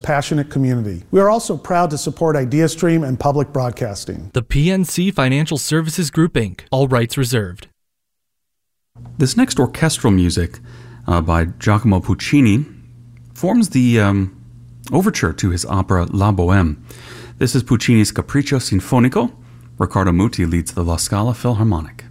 passionate community. We are also proud to support IdeaStream and public broadcasting. The PNC Financial Services Group, Inc., all rights reserved. This next orchestral music by Giacomo Puccini forms the overture to his opera La Bohème. This is Puccini's Capriccio Sinfonico. Riccardo Muti leads the La Scala Philharmonic.